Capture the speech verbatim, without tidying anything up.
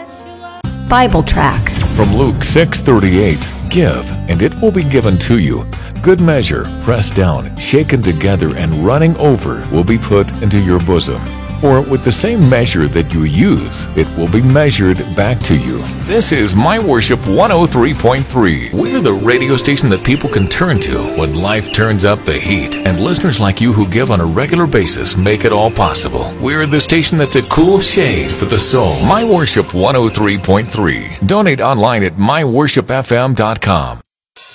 Bible tracts. From Luke six thirty-eight, give, and it will be given to you. Good measure, pressed down, shaken together, and running over will be put into your bosom. For with the same measure that you use, it will be measured back to you. This is My Worship one oh three point three. We're the radio station that people can turn to when life turns up the heat. And listeners like you who give on a regular basis make it all possible. We're the station that's a cool shade for the soul. My Worship one oh three point three. Donate online at my worship f m dot com.